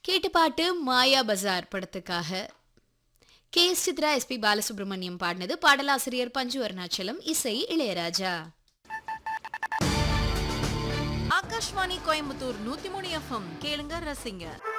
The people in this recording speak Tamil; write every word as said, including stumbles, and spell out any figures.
கேட்டு பாட்டு மாயா பஜார் படத்துக்காக K S Chitra S B Balasubramaniam பாடினது. பாடலாசிரியர் பஞ்சு அருணாச்சலம், இசை இளையராஜா. ஆகாஷ்வாணி கோயம்புத்தூர் நூத்தி மூணு எஃப்எம் கேளுங்க ரசிங்க.